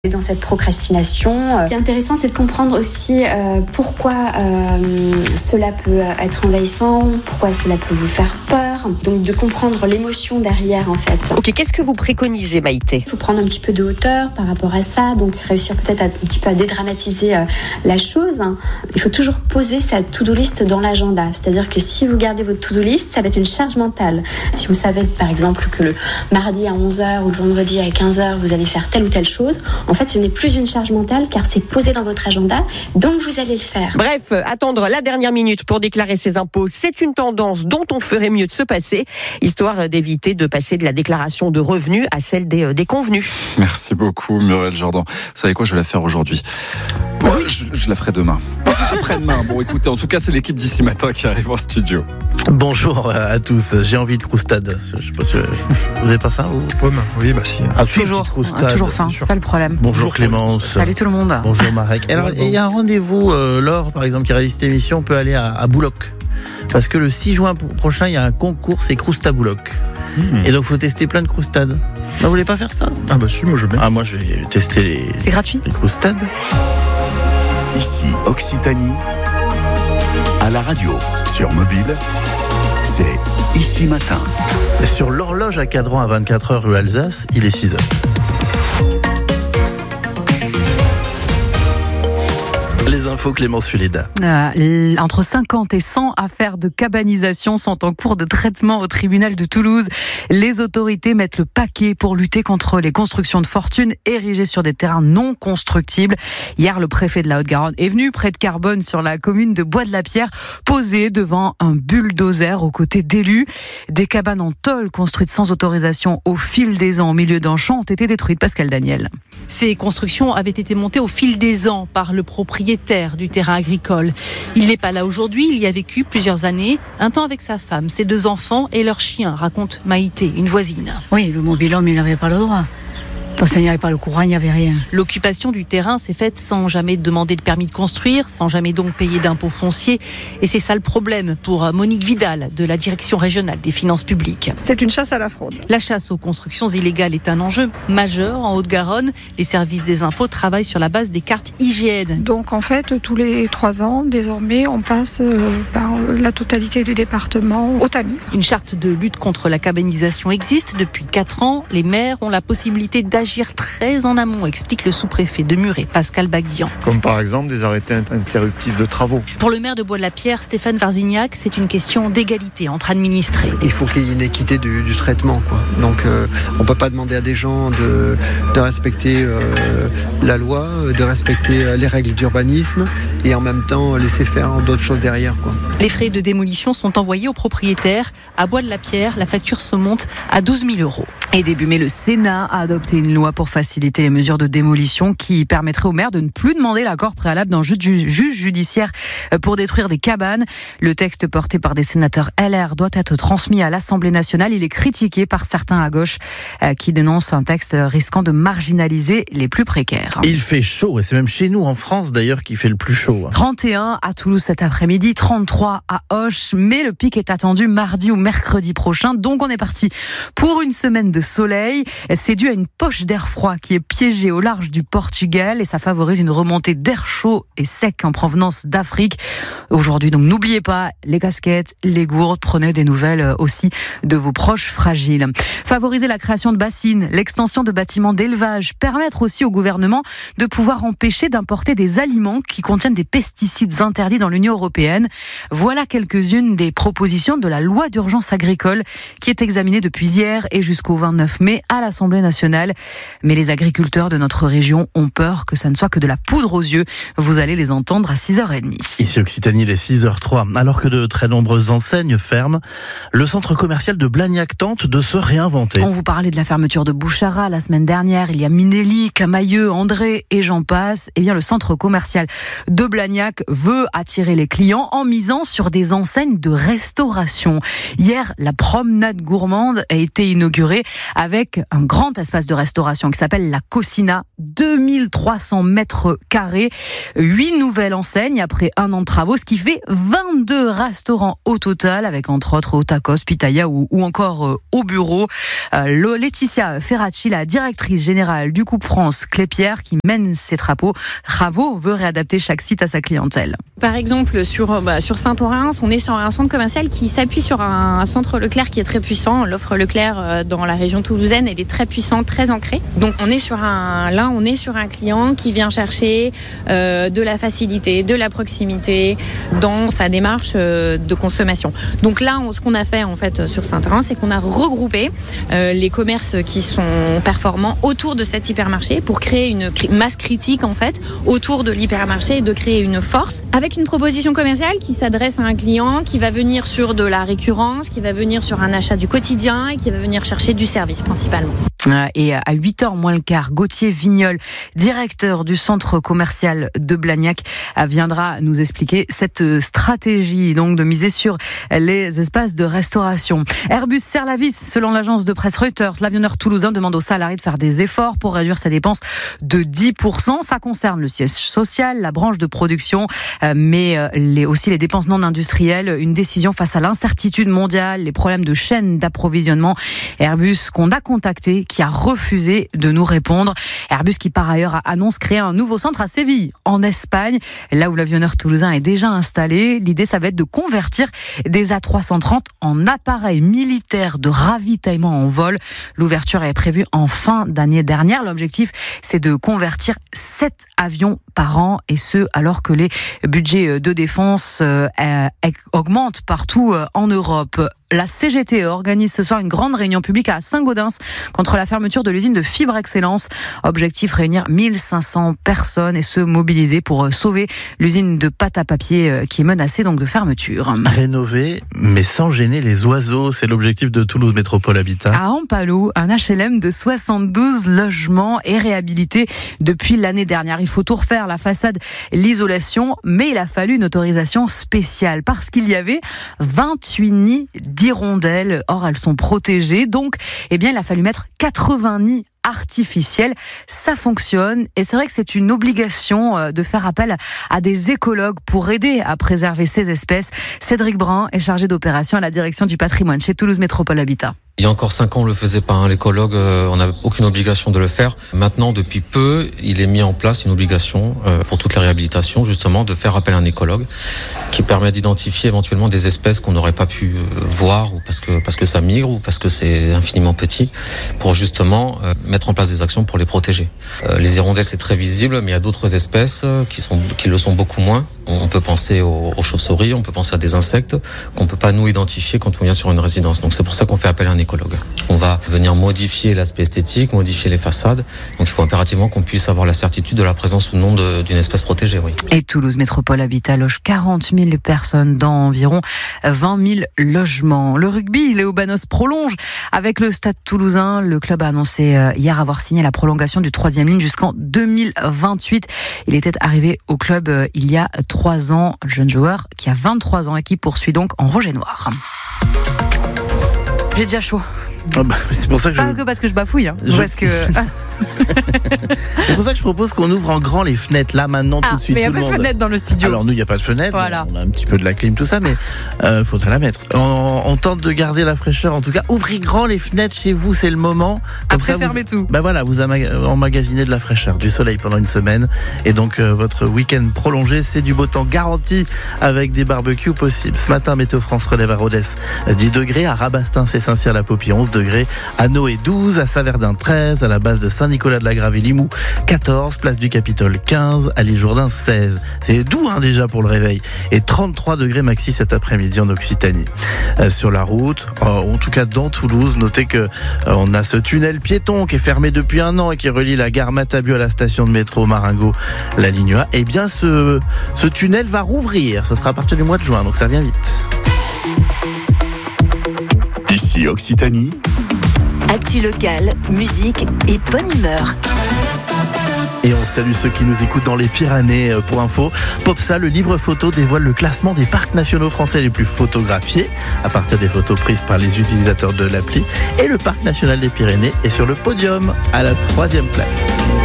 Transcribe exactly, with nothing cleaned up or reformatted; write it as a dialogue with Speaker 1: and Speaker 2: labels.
Speaker 1: Dans cette procrastination, ce qui est intéressant, c'est de comprendre aussi euh, pourquoi euh, cela peut être envahissant, pourquoi cela peut vous faire peur. Donc de comprendre l'émotion derrière, en fait.
Speaker 2: Ok, qu'est-ce que vous préconisez, Maïté ?
Speaker 1: Il faut prendre un petit peu de hauteur par rapport à ça, donc réussir peut-être à, un petit peu à dédramatiser euh, la chose. Il faut toujours poser sa to-do list dans l'agenda. C'est-à-dire que si vous gardez votre to-do list, ça va être une charge mentale. Si vous savez, par exemple, que le mardi à onze heures ou le vendredi à quinze heures, vous allez faire telle ou telle chose, en fait, ce n'est plus une charge mentale car c'est posé dans votre agenda, donc vous allez le faire.
Speaker 2: Bref, attendre la dernière minute pour déclarer ses impôts, c'est une tendance dont on ferait mieux de se passer, histoire d'éviter de passer de la déclaration de revenus à celle des, des convenus.
Speaker 3: Merci beaucoup, Muriel Jourdan. Vous savez quoi, je vais la faire aujourd'hui. Bon, je, je la ferai demain. Après-demain. Bon, écoutez, en tout cas, c'est l'équipe d'ici matin qui arrive en studio.
Speaker 4: Bonjour à tous. J'ai envie de croustade. Je sais pas, vous avez pas faim ou
Speaker 5: pomme ? Oui, bah si.
Speaker 4: Ah,
Speaker 6: toujours, toujours faim. C'est ça le problème.
Speaker 4: Bonjour Clémence.
Speaker 6: Salut tout le monde.
Speaker 4: Bonjour Marek. Alors, il y a un rendez-vous. Euh, Laure, par exemple, qui réalise cette émission, peut aller à, à Bouloc. Parce que le six juin prochain, il y a un concours, c'est Crousta Bouloc. Mmh. Et donc, il faut tester plein de croustades. Vous voulez pas faire ça ?
Speaker 5: Ah bah si, moi je veux bien.
Speaker 4: Ah, moi je vais tester les.
Speaker 6: C'est gratuit.
Speaker 4: Les croustades.
Speaker 7: Ici Occitanie, à la radio, sur mobile, c'est Ici Matin.
Speaker 4: Sur l'horloge à cadran à vingt-quatre heures rue Alsace, il est six heures. Les infos, Clémence Fuleda.
Speaker 6: Euh, entre cinquante et cent affaires de cabanisation sont en cours de traitement au tribunal de Toulouse. Les autorités mettent le paquet pour lutter contre les constructions de fortune érigées sur des terrains non constructibles. Hier, le préfet de la Haute-Garonne est venu près de Carbone, sur la commune de Bois-de-la-Pierre, posé devant un bulldozer aux côtés d'élus. Des cabanes en tôle construites sans autorisation au fil des ans au milieu d'un champ ont été détruites. Pascal Daniel.
Speaker 8: Ces constructions avaient été montées au fil des ans par le propriétaire du terrain agricole. Il n'est pas là aujourd'hui, il y a vécu plusieurs années, un temps avec sa femme, ses deux enfants et leur chien, raconte Maïté, une voisine.
Speaker 9: Oui, le mobil-homme, il n'avait pas le droit. Parce qu'il n'y avait pas le courant, il n'y avait rien.
Speaker 8: L'occupation du terrain s'est faite sans jamais demander le permis de construire, sans jamais donc payer d'impôts fonciers. Et c'est ça le problème pour Monique Vidal, de la Direction régionale des finances publiques.
Speaker 10: C'est une chasse à la fraude.
Speaker 8: La chasse aux constructions illégales est un enjeu majeur en Haute-Garonne. Les services des impôts travaillent sur la base des cartes I G N.
Speaker 10: Donc en fait, tous les trois ans, désormais, on passe par la totalité du département au tamis.
Speaker 8: Une charte de lutte contre la cabanisation existe depuis quatre ans. Les maires ont la possibilité d'agir très en amont, explique le sous-préfet de Muret, Pascal Bagdian.
Speaker 11: Comme par exemple des arrêtés interruptifs de travaux.
Speaker 8: Pour le maire de Bois-de-la-Pierre, Stéphane Varzignac, c'est une question d'égalité entre administrés.
Speaker 12: Il faut qu'il y ait une équité du, du traitement, quoi. Donc euh, on ne peut pas demander à des gens de, de respecter euh, la loi, de respecter les règles d'urbanisme et en même temps laisser faire d'autres choses derrière, quoi.
Speaker 8: Les frais de démolition sont envoyés aux propriétaires. À Bois-de-la-Pierre, la facture se monte à douze mille euros.
Speaker 6: Et début mai, le Sénat a adopté une loi pour faciliter les mesures de démolition qui permettrait aux maires de ne plus demander l'accord préalable d'un juge judiciaire pour détruire des cabanes. Le texte porté par des sénateurs L R doit être transmis à l'Assemblée nationale. Il est critiqué par certains à gauche qui dénoncent un texte risquant de marginaliser les plus précaires.
Speaker 4: Il fait chaud et c'est même chez nous en France d'ailleurs qu'il fait le plus chaud.
Speaker 6: trente et un à Toulouse cet après-midi, trente-trois à Auch, mais le pic est attendu mardi ou mercredi prochain. Donc on est parti pour une semaine de soleil. C'est dû à une poche d'air froid qui est piégée au large du Portugal et ça favorise une remontée d'air chaud et sec en provenance d'Afrique. Aujourd'hui, donc n'oubliez pas les casquettes, les gourdes, prenez des nouvelles aussi de vos proches fragiles. Favoriser la création de bassines, l'extension de bâtiments d'élevage, permettre aussi au gouvernement de pouvoir empêcher d'importer des aliments qui contiennent des pesticides interdits dans l'Union européenne. Voilà quelques-unes des propositions de la loi d'urgence agricole qui est examinée depuis hier et jusqu'au vingt-neuf mai à l'Assemblée nationale. Mais les agriculteurs de notre région ont peur que ça ne soit que de la poudre aux yeux. Vous allez les entendre à six heures trente.
Speaker 4: Ici Occitanie, il est six heures trois. Alors que de très nombreuses enseignes ferment, le centre commercial de Blagnac tente de se réinventer.
Speaker 6: On vous parlait de la fermeture de Bouchara la semaine dernière. Il y a Minelli, Camailleux, André et j'en passe. Eh bien, le centre commercial de Blagnac veut attirer les clients en misant sur des enseignes de restauration. Hier, la promenade gourmande a été inaugurée avec un grand espace de restauration qui s'appelle la Cocina, deux mille trois cents mètres carrés, huit nouvelles enseignes après un an de travaux, ce qui fait vingt-deux restaurants au total, avec entre autres au tacos, pitaya ou, ou encore euh, au bureau. Euh, Laetitia Ferracci, la directrice générale du Coupe France Clépierre, Leclerc qui mène ces travaux, travaux veut réadapter chaque site à sa clientèle.
Speaker 5: Par exemple, sur, bah, sur Saint-Orens, on est sur un centre commercial qui s'appuie sur un, un centre Leclerc qui est très puissant. L'offre Leclerc dans la région toulousaine, elle est très puissante, très ancrée. Donc on est sur un, là, on est sur un client qui vient chercher euh, de la facilité, de la proximité dans sa démarche euh, de consommation. Donc là, on, ce qu'on a fait en fait sur Saint-Orens, c'est qu'on a regroupé euh, les commerces qui sont performants autour de cet hypermarché pour créer une masse critique en fait autour de l'hypermarché et de créer une force avec une proposition commerciale qui s'adresse à un client qui va venir sur de la récurrence, qui va venir sur un achat du quotidien et qui va venir chercher du service principalement.
Speaker 6: Et à huit heures moins le quart, Gauthier Vignol, directeur du centre commercial de Blagnac, viendra nous expliquer cette stratégie donc de miser sur les espaces de restauration. Airbus serre la vis, selon l'agence de presse Reuters. L'avionneur toulousain demande aux salariés de faire des efforts pour réduire ses dépenses de dix pour cent. Ça concerne le siège social, la branche de production, mais les, aussi les dépenses non industrielles. Une décision face à l'incertitude mondiale, les problèmes de chaîne d'approvisionnement. Airbus qu'on a contacté, qui a refusé de nous répondre. Airbus qui par ailleurs annonce créer un nouveau centre à Séville, en Espagne, là où l'avionneur toulousain est déjà installé. L'idée, ça va être de convertir des A trois cent trente en appareils militaires de ravitaillement en vol. L'ouverture est prévue en fin d'année dernière. L'objectif, c'est de convertir sept avions par an, et ce, alors que les budgets de défense euh, augmentent partout en Europe. La C G T organise ce soir une grande réunion publique à Saint-Gaudens contre la fermeture de l'usine de Fibre Excellence. Objectif, réunir mille cinq cents personnes et se mobiliser pour sauver l'usine de pâte à papier qui est menacée donc de fermeture.
Speaker 4: Rénover, mais sans gêner les oiseaux, c'est l'objectif de Toulouse Métropole Habitat.
Speaker 6: À Ampalo, un H L M de soixante-douze logements est réhabilité depuis l'année dernière. Il faut tout refaire, la façade, l'isolation, mais il a fallu une autorisation spéciale parce qu'il y avait vingt-huit nids d'hirondelles. Or, elles sont protégées. Donc, eh bien, il a fallu mettre quatre-vingts nids artificiels. Ça fonctionne. Et c'est vrai que c'est une obligation de faire appel à des écologues pour aider à préserver ces espèces. Cédric Brun est chargé d'opération à la direction du patrimoine chez Toulouse Métropole Habitat.
Speaker 13: Il y a encore cinq ans, on le faisait pas. Hein. L'écologue, euh, on n'avait aucune obligation de le faire. Maintenant, depuis peu, il est mis en place une obligation euh, pour toute la réhabilitation, justement, de faire appel à un écologue qui permet d'identifier éventuellement des espèces qu'on n'aurait pas pu euh, voir, ou parce que parce que ça migre, ou parce que c'est infiniment petit, pour justement euh, mettre en place des actions pour les protéger. Euh, les hirondelles, c'est très visible, mais il y a d'autres espèces qui sont qui le sont beaucoup moins. On peut penser aux, aux chauves-souris, on peut penser à des insectes qu'on peut pas nous identifier quand on vient sur une résidence. Donc c'est pour ça qu'on fait appel à un écologue. On va venir modifier l'aspect esthétique, modifier les façades. Donc il faut impérativement qu'on puisse avoir la certitude de la présence ou non de, d'une espèce protégée. Oui.
Speaker 6: Et Toulouse Métropole Habitat loge quarante mille personnes dans environ vingt mille logements. Le rugby, Léo Banos prolonge avec le Stade Toulousain. Le club a annoncé hier avoir signé la prolongation du troisième ligne jusqu'en deux mille vingt-huit. Il était arrivé au club il y a trois ans. Le jeune joueur qui a vingt-trois ans et qui poursuit donc en rouge et noir. J'ai déjà chaud.
Speaker 4: Ah bah, c'est pour ça que
Speaker 6: Pas
Speaker 4: je...
Speaker 6: que parce que je bafouille, hein.
Speaker 4: Je...
Speaker 6: Parce que...
Speaker 4: c'est pour ça que je propose qu'on ouvre en grand les fenêtres là maintenant, ah, tout de suite.
Speaker 6: Mais il n'y a
Speaker 4: tout
Speaker 6: pas
Speaker 4: le
Speaker 6: de
Speaker 4: monde...
Speaker 6: fenêtre dans le studio.
Speaker 4: Alors nous, il n'y a pas de fenêtre.
Speaker 6: Voilà.
Speaker 4: On a un petit peu de la clim, tout ça, mais euh, faudrait la mettre. On, on tente de garder la fraîcheur. En tout cas, ouvrez grand les fenêtres chez vous, c'est le moment. Comme
Speaker 6: Après,
Speaker 4: ça,
Speaker 6: fermez
Speaker 4: vous...
Speaker 6: tout.
Speaker 4: Bah voilà, vous emmagasinez de la fraîcheur, du soleil pendant une semaine, et donc euh, votre week-end prolongé, c'est du beau temps garanti avec des barbecues possibles. Ce matin, Météo France relève à Rodez dix degrés, à Rabastins, c'est Saint-Cyr-la-Popie onze degrés, à Noé douze, à Saverdin treize, à la base de Saint-Nicolas-de-la-Grave et Limoux quatorze, place du Capitole quinze, à l'île Jourdain seize. C'est doux hein, déjà pour le réveil. Et trente-trois degrés maxi cet après-midi en Occitanie. Euh, sur la route, euh, en tout cas dans Toulouse, notez que euh, on a ce tunnel piéton qui est fermé depuis un an et qui relie la gare Matabieu à la station de métro Marengo, la ligne A. Et bien ce, ce tunnel va rouvrir. Ce sera à partir du mois de juin, donc ça vient vite.
Speaker 7: Ici Occitanie.
Speaker 14: Actu locale, musique et bonne humeur.
Speaker 4: Et on salue ceux qui nous écoutent dans les Pyrénées. Pour info, Popsa, le livre photo, dévoile le classement des parcs nationaux français les plus photographiés à partir des photos prises par les utilisateurs de l'appli. Et le parc national des Pyrénées est sur le podium à la troisième place.